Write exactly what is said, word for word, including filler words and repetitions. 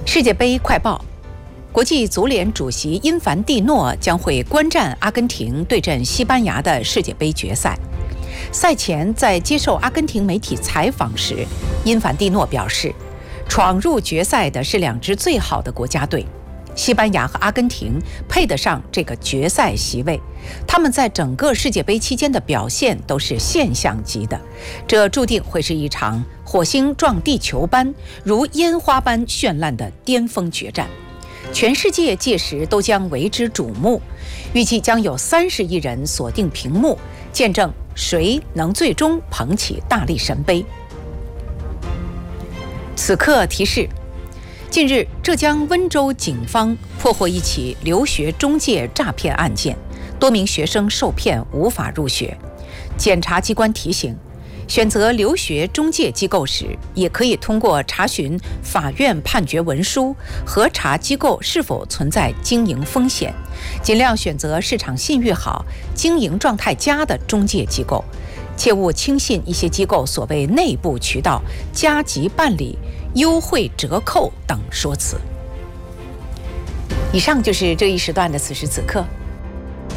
世界杯快报：国际足联主席因凡蒂诺将会观战阿根廷对阵西班牙的世界杯决赛。赛前在接受阿根廷媒体采访时，因凡蒂诺表示，闯入决赛的是两支最好的国家队，西班牙和阿根廷配得上这个决赛席位。他们在整个世界杯期间的表现都是现象级的，这注定会是一场火星撞地球般、如烟花般绚烂的巅峰决战。全世界届时都将为之瞩目，预计将有三十亿人锁定屏幕，见证谁能最终捧起大力神杯。此刻提示：近日，浙江温州警方破获一起留学中介诈骗案件，多名学生受骗无法入学。检察机关提醒，选择留学中介机构时，也可以通过查询法院判决文书，核查机构是否存在经营风险，尽量选择市场信誉好、经营状态佳的中介机构，切勿轻信一些机构所谓内部渠道、加急办理、优惠折扣等说辞。以上就是这一时段的此时此刻，